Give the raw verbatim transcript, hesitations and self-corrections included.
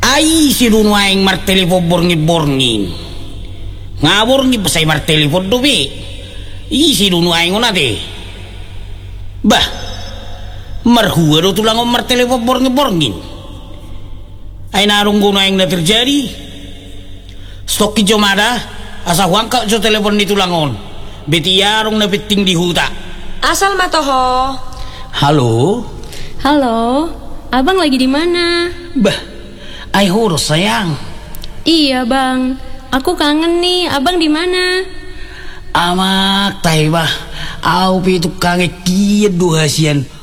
Ay si aing martelepon borngin-borngin. Ngaborngi pasay martelepon dubi. Isi aing unate. Bah, marhua do tulang om martelepon borngin-borngin. Ay narung guna aing na terjadi. Stok ki jomada, asa huangka jo telepon di tulangon. Beti yarong na beting di huta. Asal matoho. Halo. Halo, abang lagi di mana? Bah, ay hurus sayang. Iya bang, aku kangen nih. Abang di mana? Amak tay bah, au pitu kangen kia dua hasian.